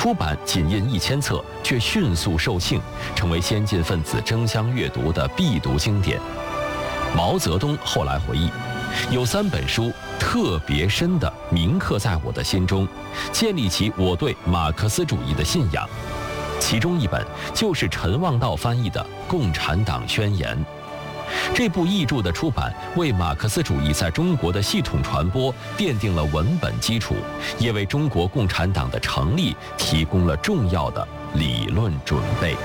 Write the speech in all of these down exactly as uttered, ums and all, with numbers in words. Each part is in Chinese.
出版仅印一千册，却迅速售罄，成为先进分子争相阅读的必读经典。毛泽东后来回忆，有三本书特别深地铭刻在我的心中，建立起我对马克思主义的信仰。其中一本就是陈望道翻译的《共产党宣言》。这部译著的出版，为马克思主义在中国的系统传播奠定了文本基础，也为中国共产党的成立提供了重要的理论准备。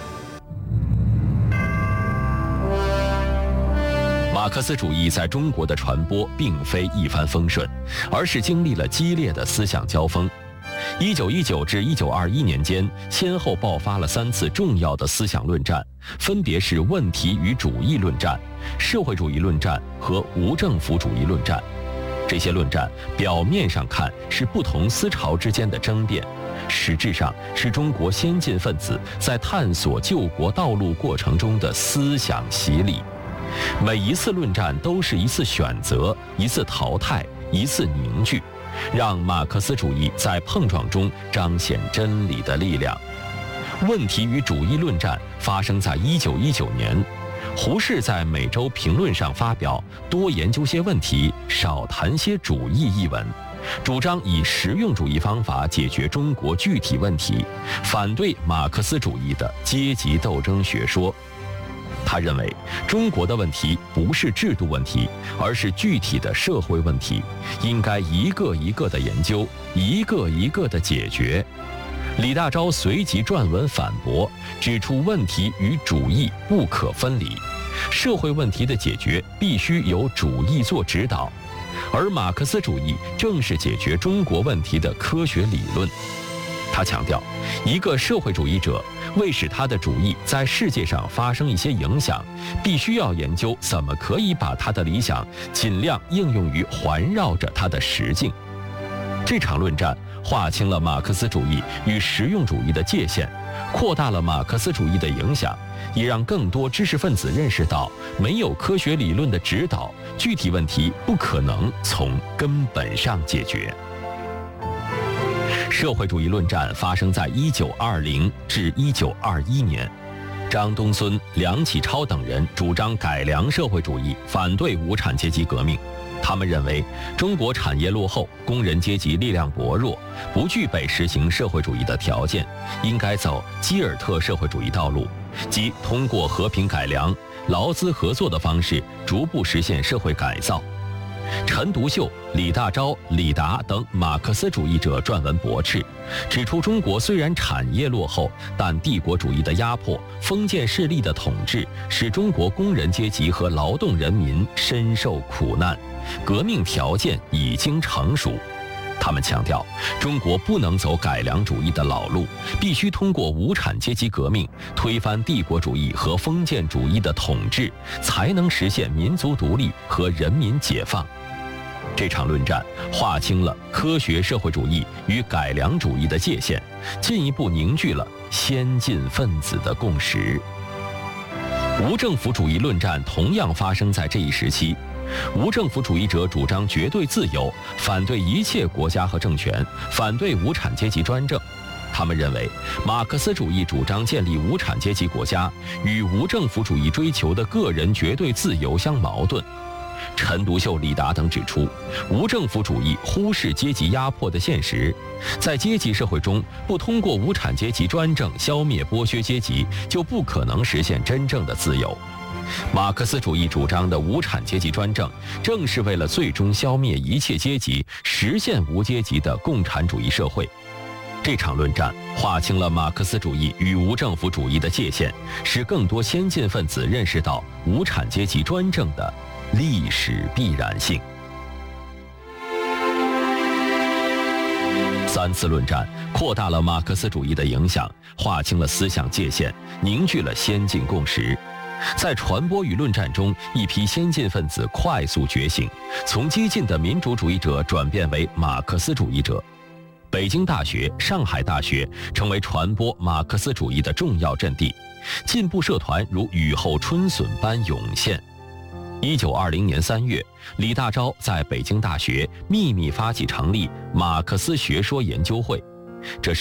马克思主义在中国的传播并非一帆风顺，而是经历了激烈的思想交锋。一九一九至一九二一年间，先后爆发了三次重要的思想论战，分别是问题与主义论战、社会主义论战和无政府主义论战。这些论战表面上看是不同思潮之间的争辩，实质上是中国先进分子在探索救国道路过程中的思想洗礼。每一次论战都是一次选择，一次淘汰，一次凝聚，让马克思主义在碰撞中彰显真理的力量。问题与主义论战发生在一九一九年，胡适在每周评论上发表多研究些问题，少谈些主义一文，主张以实用主义方法解决中国具体问题，反对马克思主义的阶级斗争学说。他认为中国的问题不是制度问题，而是具体的社会问题，应该一个一个的研究，一个一个的解决。李大钊随即撰文反驳，指出问题与主义不可分离，社会问题的解决必须由主义做指导，而马克思主义正是解决中国问题的科学理论。他强调，一个社会主义者为使他的主义在世界上发生一些影响，必须要研究怎么可以把他的理想尽量应用于环绕着他的实境。这场论战划清了马克思主义与实用主义的界限，扩大了马克思主义的影响，也让更多知识分子认识到，没有科学理论的指导，具体问题不可能从根本上解决。社会主义论战发生在一九二零至一九二一年，张东荪、梁启超等人主张改良社会主义，反对无产阶级革命。他们认为中国产业落后，工人阶级力量薄弱，不具备实行社会主义的条件，应该走基尔特社会主义道路，即通过和平改良、劳资合作的方式，逐步实现社会改造。陈独秀、李大钊、李达等马克思主义者撰文驳斥，指出中国虽然产业落后，但帝国主义的压迫、封建势力的统治，使中国工人阶级和劳动人民深受苦难，革命条件已经成熟。他们强调，中国不能走改良主义的老路，必须通过无产阶级革命推翻帝国主义和封建主义的统治，才能实现民族独立和人民解放。这场论战划清了科学社会主义与改良主义的界限，进一步凝聚了先进分子的共识。无政府主义论战同样发生在这一时期。无政府主义者主张绝对自由，反对一切国家和政权，反对无产阶级专政。他们认为，马克思主义主张建立无产阶级国家，与无政府主义追求的个人绝对自由相矛盾。陈独秀、李达等指出，无政府主义忽视阶级压迫的现实，在阶级社会中，不通过无产阶级专政消灭剥削阶级，就不可能实现真正的自由。马克思主义主张的无产阶级专政，正是为了最终消灭一切阶级，实现无阶级的共产主义社会。这场论战划清了马克思主义与无政府主义的界限，使更多先进分子认识到无产阶级专政的历史必然性。三次论战扩大了马克思主义的影响，划清了思想界限，凝聚了先进共识。在传播与论战中，一批先进分子快速觉醒，从激进的民主主义者转变为马克思主义者。北京大学、上海大学成为传播马克思主义的重要阵地，进步社团如雨后春笋般涌现。一九二零年三月，李大钊在北京大学秘密发起成立马克思学说研究会，这是